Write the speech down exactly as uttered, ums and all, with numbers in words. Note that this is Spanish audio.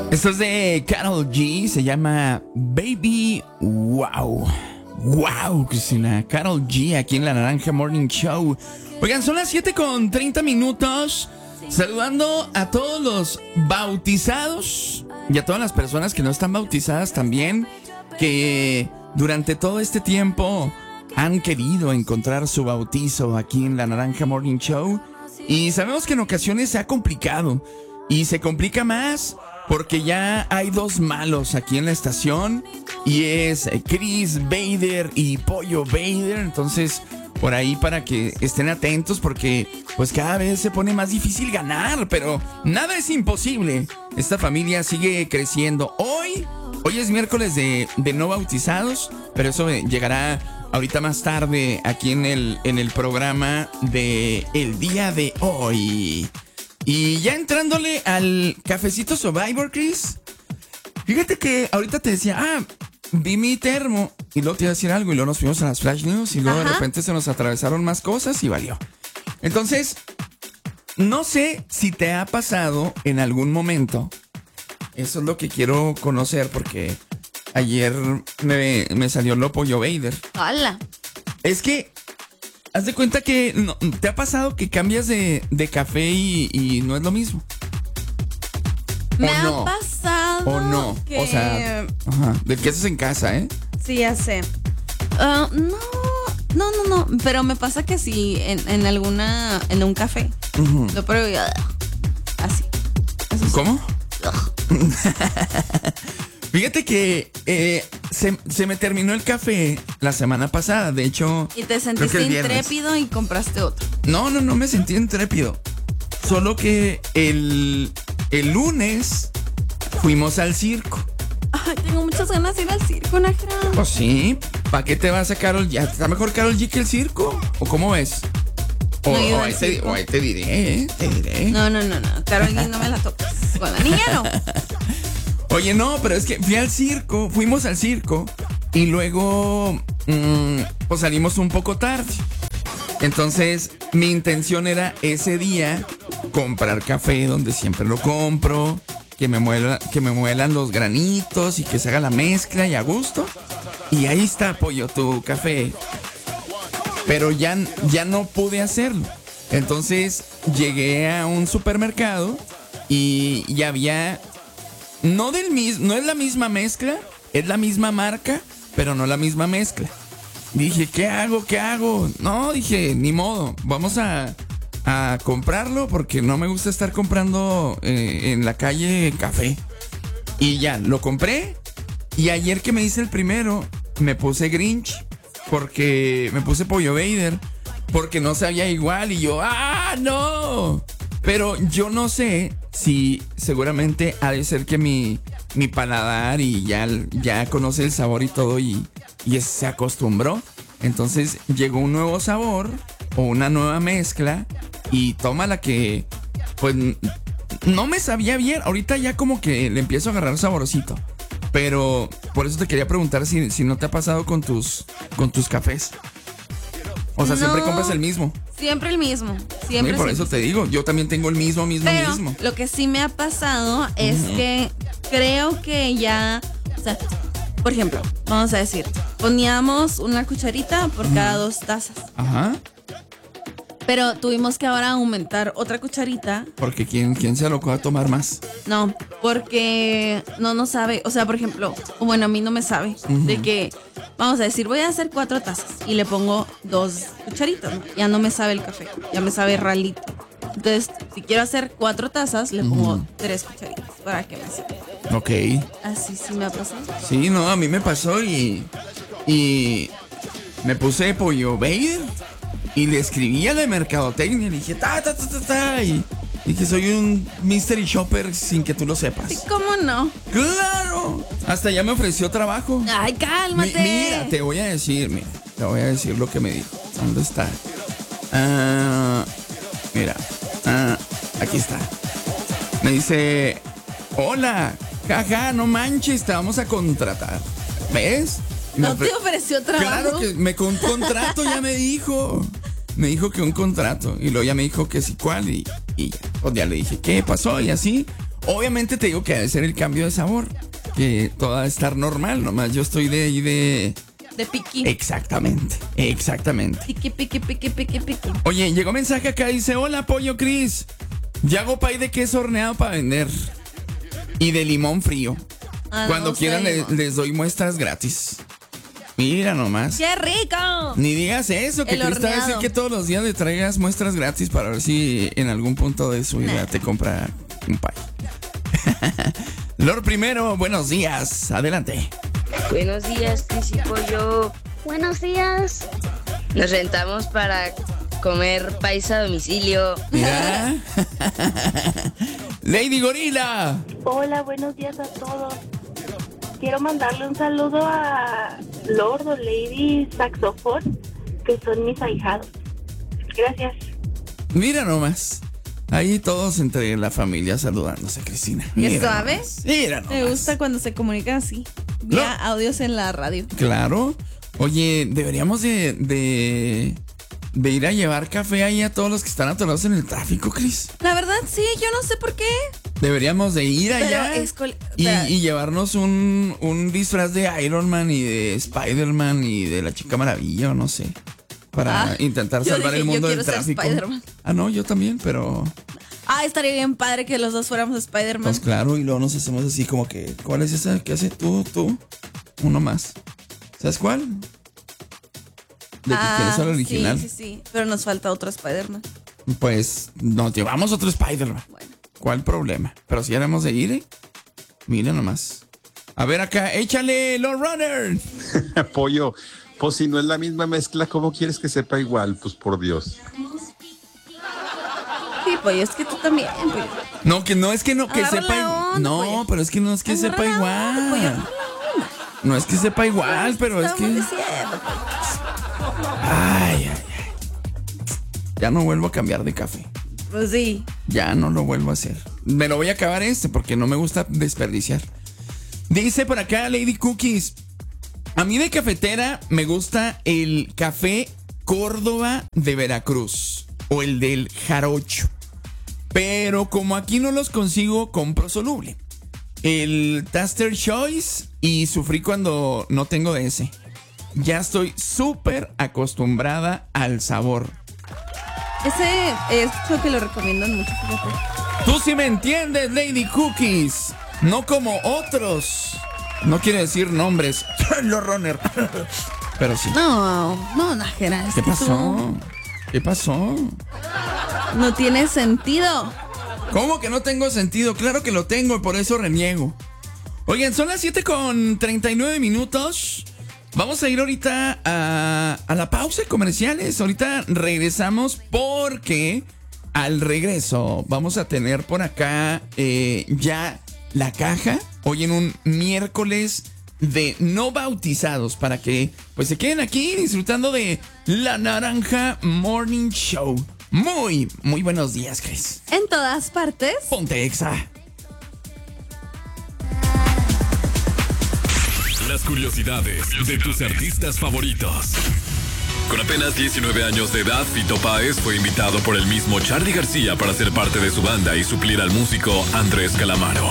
Esto es de Karol G, se llama Baby Wow. Wow, Cristina. Karol G aquí en La Naranja Morning Show. Oigan, son las siete con treinta minutos. Saludando a todos los bautizados y a todas las personas que no están bautizadas también, que durante todo este tiempo han querido encontrar su bautizo aquí en La Naranja Morning Show. Y sabemos que en ocasiones se ha complicado. Y se complica más porque ya hay dos malos aquí en la estación. Y es Chris Bader y Pollo Bader. Entonces, por ahí para que estén atentos, porque pues cada vez se pone más difícil ganar. Pero nada es imposible. Esta familia sigue creciendo. Hoy, hoy es miércoles de, de no bautizados, pero eso llegará ahorita más tarde aquí en el, en el programa de el día de hoy. Y ya entrándole al cafecito Survivor, Chris. Fíjate que ahorita te decía, ah, vi mi termo. Y luego te iba a decir algo. Y luego nos fuimos a las Flash News. Y luego Ajá. de repente se nos atravesaron más cosas y valió. Entonces, no sé si te ha pasado en algún momento. Eso es lo que quiero conocer porque ayer me, me salió lo Pollo Bader. ¡Hala! Es que haz de cuenta que no, ¿te ha pasado que cambias de, de café y, y no es lo mismo? Me ¿O ha no? pasado. ¿O no? Que... O sea, ajá, del que haces en casa, ¿eh? Sí, ya sé. Uh, no, no, no, no. Pero me pasa que sí, en, en alguna, en un café. Uh-huh. Lo pruebo y así. así ¿Cómo? Fíjate que eh, se, se me terminó el café la semana pasada, de hecho. Y te sentiste intrépido y compraste otro. No, no, no me sentí intrépido. Solo que el, el lunes fuimos al circo. Ay, tengo muchas ganas de ir al circo, Najra. Pues sí, ¿para qué te vas a Karol G? ¿Está mejor Karol G que el circo? ¿O cómo ves? O, no o, ahí te, o ahí te diré, ¿eh? Te diré. No, no, no, no. Karol G no me la toques. Con la niña no. Oye, no, pero es que fui al circo, fuimos al circo y luego mmm, pues salimos un poco tarde. Entonces, mi intención era ese día comprar café donde siempre lo compro, que me muela, que me muelan los granitos y que se haga la mezcla y a gusto. Y ahí está, Pollo, tu café. Pero ya, ya no pude hacerlo. Entonces, llegué a un supermercado y ya había... No del mismo, no es la misma mezcla, es la misma marca, pero no la misma mezcla. Dije, ¿qué hago? ¿Qué hago? No, dije, ni modo, vamos a, a comprarlo porque no me gusta estar comprando eh, en la calle café. Y ya, lo compré. Y ayer que me hice el primero, me puse Grinch porque me puse Pollo Bader porque no sabía igual y yo, ¡ah, no! Pero yo no sé si seguramente ha de ser que mi, mi paladar y ya, ya conoce el sabor y todo y, y se acostumbró. Entonces llegó un nuevo sabor o una nueva mezcla y toma la que pues no me sabía bien. Ahorita ya como que le empiezo a agarrar saborcito. Pero por eso te quería preguntar si, si no te ha pasado con tus, con tus cafés. O sea, no, siempre compras el mismo. Siempre el mismo. Siempre. Y por eso te digo, yo también tengo el mismo, mismo, Pero mismo. Lo que sí me ha pasado es uh-huh. que creo que ya, o sea, por ejemplo, vamos a decir, poníamos una cucharita por uh-huh. cada dos tazas. Ajá. Pero tuvimos que ahora aumentar otra cucharita. Porque ¿quién, quién se alocó a tomar más? No, porque no nos sabe, o sea, por ejemplo, bueno, a mí no me sabe, uh-huh. de que, vamos a decir, voy a hacer cuatro tazas y le pongo dos cucharitas, ¿no? Ya no me sabe el café, ya me sabe ralito. Entonces, si quiero hacer cuatro tazas, le pongo uh-huh. tres cucharitas para que me sepa. Ok. Así sí me ha pasado. Sí, no, a mí me pasó y, y me puse Pollo Bader. Y le escribí a la mercadotecnia y le dije, ta, ta, ta, ta, ta. Y dije, soy un mystery shopper sin que tú lo sepas. ¿Y cómo no? ¡Claro! Hasta ya me ofreció trabajo. ¡Ay, cálmate! Mi, mira, te voy a decir, mira, te voy a decir lo que me dijo. ¿Dónde está? Ah, mira, ah, aquí está. Me dice, hola, jaja, no manches, te vamos a contratar. ¿Ves? ¿No ofre- te ofreció trabajo? Claro que me con contrato ya me dijo. Me dijo que un contrato. Y luego ya me dijo que sí, cuál. Y, y pues ya le dije, ¿qué pasó? Y así. Obviamente te digo que debe ser el cambio de sabor. Que todo va a estar normal, nomás yo estoy de ahí de... De piqui. Exactamente, exactamente. Piqui, piqui, piqui, piqui, piqui. Oye, llegó mensaje acá, dice, hola, Pollo Cris. Ya hago pay de queso horneado para vender. Y de limón frío. Ah, Cuando no, quieran sé, le- no. les doy muestras gratis. Mira nomás. ¡Qué rico! Ni digas eso, que El Cris te va a decir horneado. que todos los días le traigas muestras gratis para ver si en algún punto de su vida Nah. te compra un pay. Lord primero, buenos días. Adelante. Buenos días, Cris y Pollo. Buenos días. Nos rentamos para comer paisa a domicilio. Mira. Lady Gorila. Hola, buenos días a todos. Quiero mandarle un saludo a Lord o Lady Saxofón, que son mis ahijados. Gracias. Mira nomás. Ahí todos entre la familia saludándose, Cristina. ¿Qué Mira suave? nomás. Mira nomás. Me gusta cuando se comunican así. Vía audios en la radio. Claro. Oye, deberíamos de, de, de ir a llevar café ahí a todos los que están atorados en el tráfico, Cris. La verdad, sí, yo no sé por qué. Deberíamos de ir Pero allá es col- y, espera. y llevarnos un, un disfraz de Iron Man y de Spider-Man y de la Chica Maravilla o no sé. Para Ah, intentar yo salvar dije, el yo mundo del quiero ser tráfico. Spider-Man. Ah, no, yo también, pero Ah, estaría bien padre que los dos fuéramos Spider-Man. pues claro, y luego nos hacemos así como que, ¿cuál es esa que hace tú, tú? Uno más. ¿Sabes cuál? De que Ah, quieres el original. Sí, sí, sí. Pero nos falta otro Spider-Man. Pues nos llevamos otro Spider-Man. Bueno. ¿Cuál problema? Pero si éramos de ir, ¿eh? Mira nomás. A ver acá, échale los runners. Pollo, pues si no es la misma mezcla, ¿cómo quieres que sepa igual? Pues por Dios. Sí, pues es que tú también, pues. No, que no es que no, que Agarra sepa la igual. onda, No, pollo. pero es que no es que Agarra sepa la igual. onda, pollo, agarra la onda. No es que sepa igual, pero es Estamos que. diciendo, pues. Ay, ay, ay. Ya no vuelvo a cambiar de café. Pues sí. Ya no lo vuelvo a hacer. Me lo voy a acabar este porque no me gusta desperdiciar. Dice por acá Lady Cookies. A mí de cafetera me gusta el café Córdoba de Veracruz o el del Jarocho. Pero como aquí no los consigo, compro soluble. El Taster Choice y sufrí cuando no tengo de ese. Ya estoy súper acostumbrada al sabor. Ese es lo que lo recomiendan mucho, fíjate. Tú sí me entiendes, Lady Cookies. No como otros. No quiere decir nombres. Los runner. Pero sí. No, no, Nájera. es ¿Qué que pasó? tú ¿Qué pasó? No tiene sentido. ¿Cómo que no tengo sentido? Claro que lo tengo y por eso reniego. Oigan, son las siete con treinta y nueve minutos. Vamos a ir ahorita a, a la pausa de comerciales. Ahorita regresamos porque al regreso vamos a tener por acá eh, ya la caja. Hoy en un miércoles de no bautizados para que pues se queden aquí disfrutando de La Naranja Morning Show. Muy, muy buenos días, Chris. En todas partes. Ponte Exa. Las curiosidades de tus artistas favoritos. Con apenas diecinueve años de edad, Fito Páez fue invitado por el mismo Charly García para ser parte de su banda y suplir al músico Andrés Calamaro.